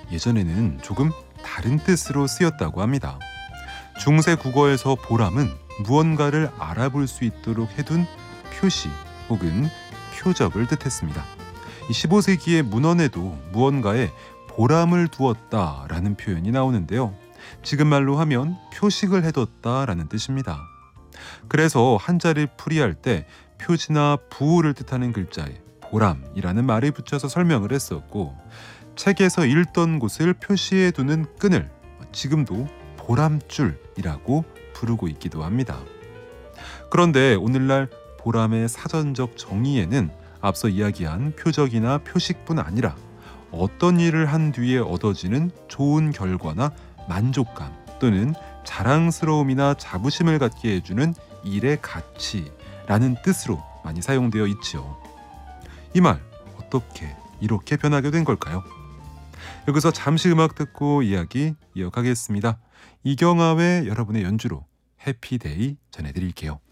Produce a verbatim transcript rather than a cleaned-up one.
예전에는 조금 다른 뜻으로 쓰였다고 합니다. 중세 국어에서 보람은 무언가를 알아볼 수 있도록 해둔 표시 혹은 표적을 뜻했습니다. 십오 세기의 문헌에도 무언가에 보람을 두었다라는 표현이 나오는데요. 지금 말로 하면 표식을 해뒀다라는 뜻입니다. 그래서 한자를 풀이할 때 표지나 부호를 뜻하는 글자에 보람이라는 말을 붙여서 설명을 했었고, 책에서 읽던 곳을 표시해 두는 끈을 지금도 보람줄이라고 부르고 있기도 합니다. 그런데 오늘날 보람의 사전적 정의에는 앞서 이야기한 표적이나 표식뿐 아니라 어떤 일을 한 뒤에 얻어지는 좋은 결과나 만족감 또는 자랑스러움이나 자부심을 갖게 해주는 일의 가치라는 뜻으로 많이 사용되어 있지요. 이 말 어떻게 이렇게 변하게 된 걸까요? 여기서 잠시 음악 듣고 이야기 이어가겠습니다. 이경아의 여러분의 연주로 해피데이 전해드릴게요.